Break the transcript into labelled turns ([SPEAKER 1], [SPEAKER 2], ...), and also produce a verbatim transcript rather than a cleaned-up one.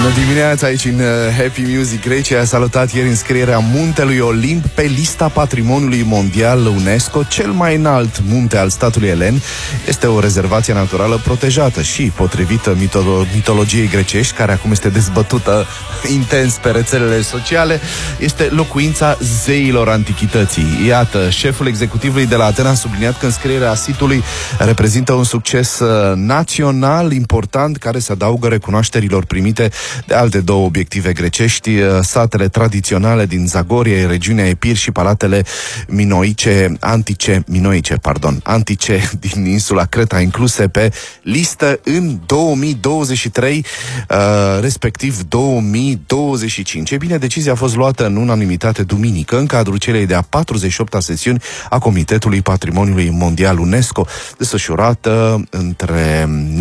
[SPEAKER 1] Bună dimineața aici în Happy Music. Grecia a salutat ieri înscrierea muntelui Olimp pe lista Patrimoniului Mondial UNESCO. Cel mai înalt munte al statului elen este o rezervație naturală protejată și, potrivit mitolo- mitologiei grecești, care acum este dezbătută intens pe rețelele sociale, este locuința zeilor antichității. Iată, șeful executivului de la Atena a subliniat că înscrierea sitului reprezintă un succes național important care se adaugă recunoașterilor primite de alte două obiective grecești, satele tradiționale din Zagorie, regiunea Epir, și palatele minoice, antice, minoice, pardon, antice din insula Creta, incluse pe listă în două mii douăzeci și trei, uh, respectiv două mii douăzeci și cinci. E bine, decizia a fost luată în unanimitate duminică, în cadrul celei de-a patruzeci și opta sesiuni a Comitetului Patrimoniului Mondial UNESCO, desfășurată între